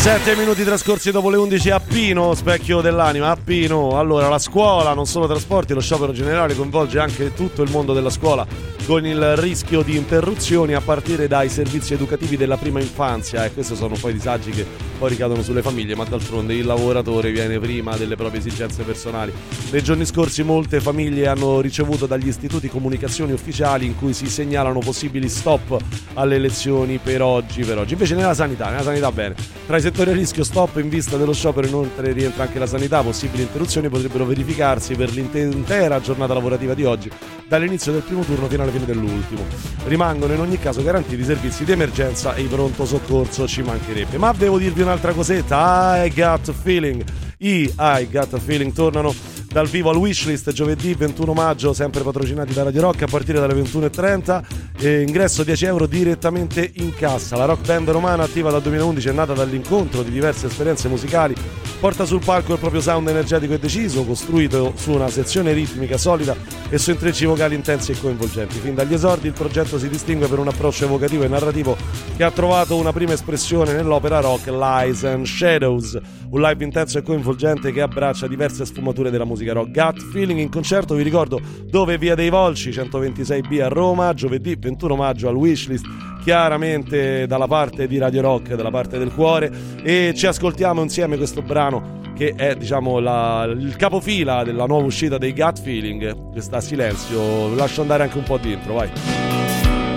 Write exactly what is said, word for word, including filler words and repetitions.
Sette minuti trascorsi dopo le undici a Pino, specchio dell'anima, a Pino. Allora, la scuola, non solo trasporti, lo sciopero generale coinvolge anche tutto il mondo della scuola, con il rischio di interruzioni a partire dai servizi educativi della prima infanzia, e questi sono poi disagi che poi ricadono sulle famiglie, ma d'altronde il lavoratore viene prima delle proprie esigenze personali. Nei giorni scorsi molte famiglie hanno ricevuto dagli istituti comunicazioni ufficiali in cui si segnalano possibili stop alle lezioni per oggi, per oggi. Invece nella sanità, nella sanità bene, tra i settori a rischio stop in vista dello sciopero inoltre rientra anche la sanità. Possibili interruzioni potrebbero verificarsi per l'intera giornata lavorativa di oggi, dall'inizio del primo turno fino alla fine dell'ultimo. Rimangono in ogni caso garantiti i servizi di emergenza e i pronto soccorso, ci mancherebbe. Ma devo dirvi un'altra cosetta, I Got a Feeling. I I Got a Feeling tornano dal vivo al Wishlist giovedì ventuno maggio, sempre patrocinati da Radio Rock, a partire dalle ventuno e trenta. E ingresso dieci euro direttamente in cassa. La rock band romana, attiva dal duemilaundici, è nata dall'incontro di diverse esperienze musicali, porta sul palco il proprio sound energetico e deciso, costruito su una sezione ritmica solida e su intrecci vocali intensi e coinvolgenti. Fin dagli esordi il progetto si distingue per un approccio evocativo e narrativo che ha trovato una prima espressione nell'opera rock Lies and Shadows, un live intenso e coinvolgente che abbraccia diverse sfumature della musica rock. Gut Feeling in concerto, vi ricordo dove? Via dei Volci centoventisei B a Roma, giovedì ventuno maggio al Wishlist, chiaramente dalla parte di Radio Rock, dalla parte del cuore, e ci ascoltiamo insieme questo brano che è, diciamo, la, il capofila della nuova uscita dei Gut Feeling. Questa Silenzio, lascio andare anche un po' dentro, vai.